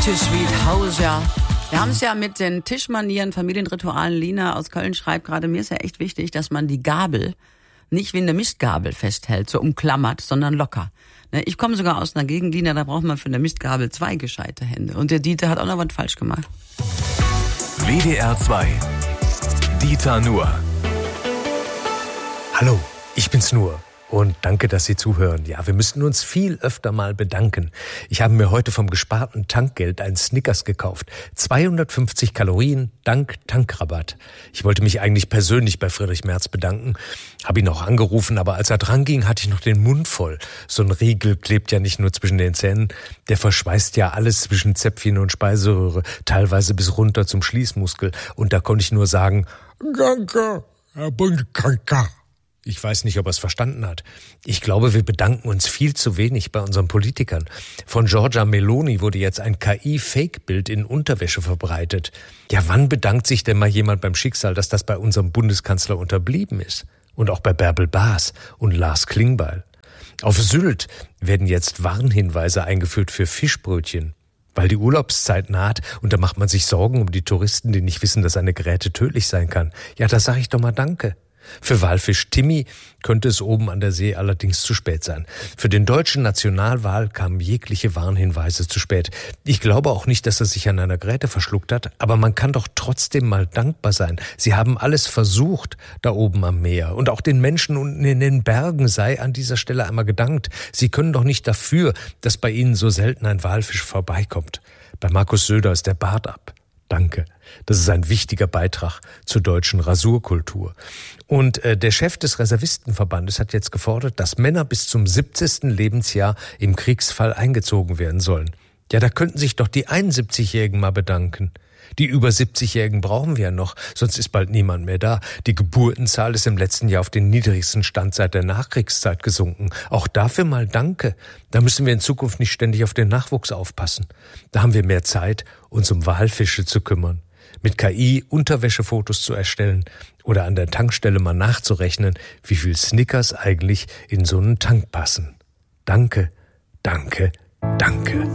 Bitteschön, Haus, ja. Wir haben es ja mit den Tischmanieren, Familienritualen. Lina aus Köln schreibt gerade, mir ist ja echt wichtig, dass man die Gabel nicht wie eine Mistgabel festhält, so umklammert, sondern locker. Ich komme sogar aus einer Gegend, Lina, da braucht man für eine Mistgabel 2 gescheite Hände. Und der Dieter hat auch noch was falsch gemacht. WDR 2. Dieter Nuhr. Hallo, ich bin's Nuhr. Und danke, dass Sie zuhören. Ja, wir müssten uns viel öfter mal bedanken. Ich habe mir heute vom gesparten Tankgeld einen Snickers gekauft. 250 Kalorien, dank Tankrabatt. Ich wollte mich eigentlich persönlich bei Friedrich Merz bedanken, habe ihn auch angerufen, aber als er dran ging, hatte ich noch den Mund voll. So ein Riegel klebt ja nicht nur zwischen den Zähnen, der verschweißt ja alles zwischen Zäpfchen und Speiseröhre, teilweise bis runter zum Schließmuskel. Und da konnte ich nur sagen, danke, Herr Bundeskanzler. Ich weiß nicht, ob er es verstanden hat. Ich glaube, wir bedanken uns viel zu wenig bei unseren Politikern. Von Giorgia Meloni wurde jetzt ein KI-Fake-Bild in Unterwäsche verbreitet. Ja, wann bedankt sich denn mal jemand beim Schicksal, dass das bei unserem Bundeskanzler unterblieben ist? Und auch bei Bärbel Baas und Lars Klingbeil. Auf Sylt werden jetzt Warnhinweise eingeführt für Fischbrötchen, weil die Urlaubszeit naht und da macht man sich Sorgen um die Touristen, die nicht wissen, dass eine Gräte tödlich sein kann. Ja, da sage ich doch mal Danke. Für Walfisch Timmy könnte es oben an der See allerdings zu spät sein. Für den deutschen Nationalwal kamen jegliche Warnhinweise zu spät. Ich glaube auch nicht, dass er sich an einer Gräte verschluckt hat, aber man kann doch trotzdem mal dankbar sein. Sie haben alles versucht da oben am Meer und auch den Menschen unten in den Bergen sei an dieser Stelle einmal gedankt. Sie können doch nicht dafür, dass bei ihnen so selten ein Walfisch vorbeikommt. Bei Markus Söder ist der Bart ab. Danke. Das ist ein wichtiger Beitrag zur deutschen Rasurkultur. Und der Chef des Reservistenverbandes hat jetzt gefordert, dass Männer bis zum 70. Lebensjahr im Kriegsfall eingezogen werden sollen. Ja, da könnten sich doch die 71-Jährigen mal bedanken. Die über 70-Jährigen brauchen wir ja noch, sonst ist bald niemand mehr da. Die Geburtenzahl ist im letzten Jahr auf den niedrigsten Stand seit der Nachkriegszeit gesunken. Auch dafür mal Danke. Da müssen wir in Zukunft nicht ständig auf den Nachwuchs aufpassen. Da haben wir mehr Zeit, uns um Walfische zu kümmern, mit KI Unterwäschefotos zu erstellen oder an der Tankstelle mal nachzurechnen, wie viel Snickers eigentlich in so einen Tank passen. Danke, danke, danke.